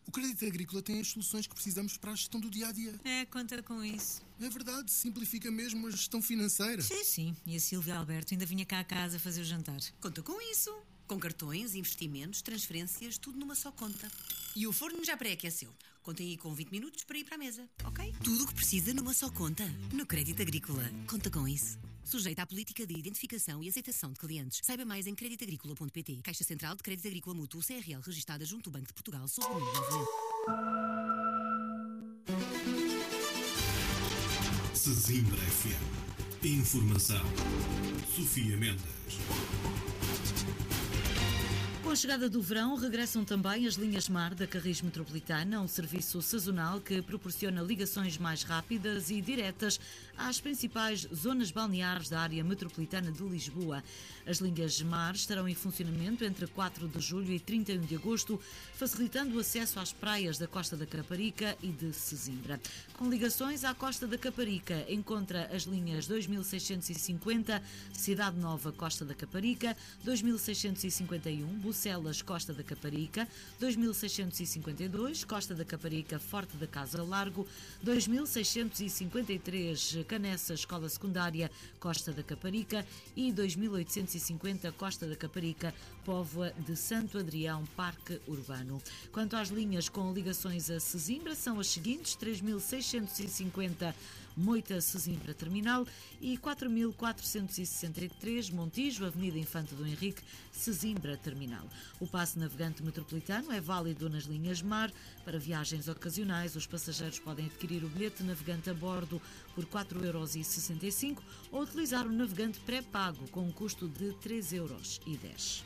O Crédito Agrícola tem as soluções que precisamos para a gestão do dia-a-dia. Conta com isso. É verdade, simplifica mesmo a gestão financeira. Sim. E a Silvia Alberto ainda vinha cá a casa fazer o jantar. Conta com isso. Com cartões, investimentos, transferências, tudo numa só conta. E o forno já pré-aqueceu. Contem aí com 20 minutos para ir para a mesa, ok? Tudo o que precisa numa só conta. No Crédito Agrícola. Conta com isso. Sujeita à política de identificação e aceitação de clientes. Saiba mais em creditagricola.pt. Caixa Central de Crédito Agrícola Mútuo CRL, registada junto ao Banco de Portugal, sob o número 9000. Sesimbra FM. Informação. Sofia Mendes. Com a chegada do verão, regressam também as linhas Mar da Carris Metropolitana, um serviço sazonal que proporciona ligações mais rápidas e diretas às principais zonas balneares da área metropolitana de Lisboa. As linhas Mar estarão em funcionamento entre 4 de julho e 31 de agosto, facilitando o acesso às praias da Costa da Caparica e de Sesimbra. Com ligações à Costa da Caparica, encontra as linhas 2650, Cidade Nova, Costa da Caparica, 2651, Bucelas, Costa da Caparica, 2652, Costa da Caparica, Forte da Casa Largo, 2653, Canessa, Escola Secundária, Costa da Caparica e 2850, Costa da Caparica, Póvoa de Santo Adrião, Parque Urbano. Quanto às linhas com ligações a Sesimbra, são as seguintes: 3650, Moita, Sesimbra Terminal e 4463, Montijo, Avenida Infante do Henrique, Sesimbra Terminal. O passe navegante metropolitano é válido nas linhas Mar. Para viagens ocasionais, os passageiros podem adquirir o bilhete navegante a bordo por 4,65€ ou utilizar o navegante pré-pago com um custo de 3,10€.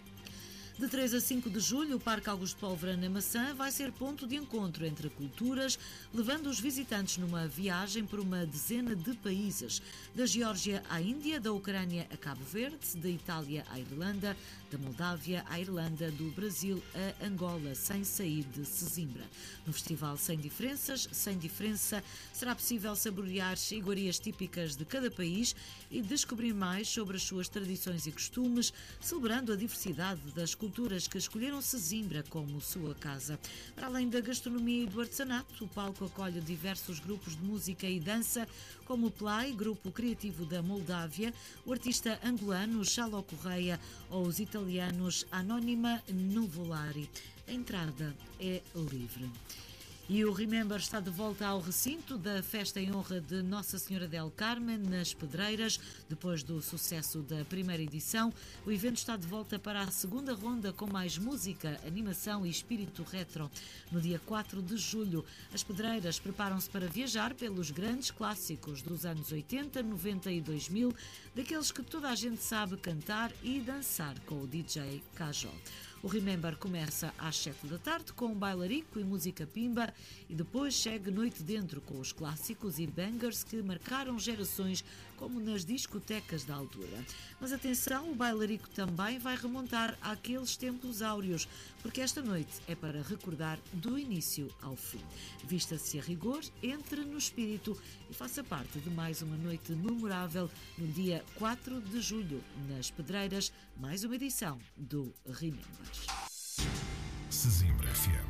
De 3 a 5 de julho, o Parque Augusto Pólvora na Maçã vai ser ponto de encontro entre culturas, levando os visitantes numa viagem por uma dezena de países. Da Geórgia à Índia, da Ucrânia a Cabo Verde, da Itália à Irlanda, da Moldávia à Irlanda, do Brasil a Angola, sem sair de Sesimbra. No festival Sem Diferenças, Sem Diferença, será possível saborear iguarias típicas de cada país e descobrir mais sobre as suas tradições e costumes, celebrando a diversidade das culturas que escolheram Sesimbra como sua casa. Para além da gastronomia e do artesanato, o palco acolhe diversos grupos de música e dança, como o Play, grupo criativo da Moldávia, o artista angolano Xaló Correia ou os italianos Anônima Nuvolari. A entrada é livre. E o Remember está de volta ao recinto da festa em honra de Nossa Senhora del Carmen, nas Pedreiras. Depois do sucesso da primeira edição, o evento está de volta para a segunda ronda com mais música, animação e espírito retro. No dia 4 de julho, as Pedreiras preparam-se para viajar pelos grandes clássicos dos anos 80, 90 e 2000, daqueles que toda a gente sabe cantar e dançar com o DJ Cajó. O Remember começa às 7 da tarde com um bailarico e música pimba e depois segue noite dentro com os clássicos e bangers que marcaram gerações como nas discotecas da altura. Mas atenção, o bailarico também vai remontar àqueles tempos áureos, porque esta noite é para recordar do início ao fim. Vista-se a rigor, entre no espírito e faça parte de mais uma noite memorável no dia 4 de julho, nas Pedreiras, mais uma edição do Remember. Sesimbra FM.